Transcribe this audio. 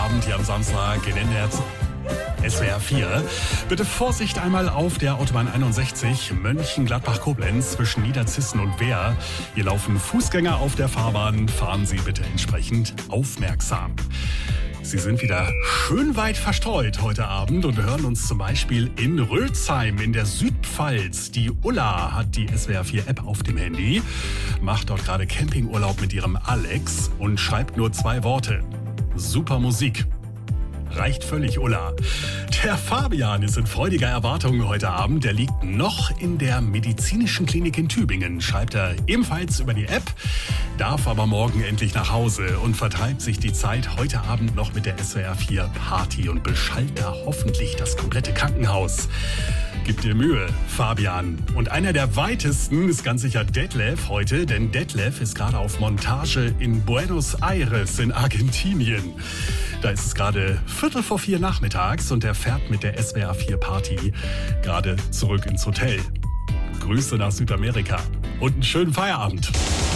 Abend hier am Samstag in NDR SWR 4. Bitte Vorsicht einmal auf der Autobahn 61 Mönchengladbach-Koblenz zwischen Niederzissen und Wehr. Hier laufen Fußgänger auf der Fahrbahn. Fahren Sie bitte entsprechend aufmerksam. Sie sind wieder schön weit verstreut heute Abend und hören uns zum Beispiel in Rölzheim in der Südpfalz. Die Ulla hat die SWR 4 App auf dem Handy, macht dort gerade Campingurlaub mit ihrem Alex und schreibt nur 2 Worte. Super Musik. Reicht völlig, Ulla. Der Fabian ist in freudiger Erwartung heute Abend. Der liegt noch in der medizinischen Klinik in Tübingen, schreibt er ebenfalls über die App, darf aber morgen endlich nach Hause und vertreibt sich die Zeit heute Abend noch mit der SWR 4 Party und beschallt da hoffentlich das komplette Krankenhaus. Gib dir Mühe, Fabian. Und einer der weitesten ist ganz sicher Detlef heute, denn Detlef ist gerade auf Montage in Buenos Aires in Argentinien. Da ist es gerade 3:45 nachmittags und er fährt mit der SWR 4 Party gerade zurück ins Hotel. Grüße nach Südamerika und einen schönen Feierabend.